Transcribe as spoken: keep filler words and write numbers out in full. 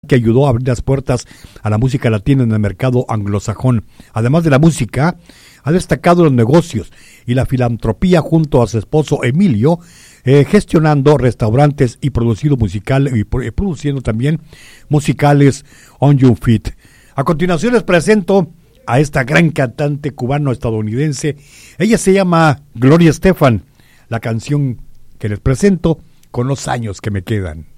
que ayudó a abrir las puertas a la música latina en el mercado anglosajón. Además de la música, ha destacado los negocios y la filantropía junto a su esposo Emilio, eh, gestionando restaurantes y produciendo musical y produciendo también musicales on your feet. A continuación les presento a esta gran cantante cubano-estadounidense. Ella se llama Gloria Estefan. La canción que les presento, Con los años que me quedan.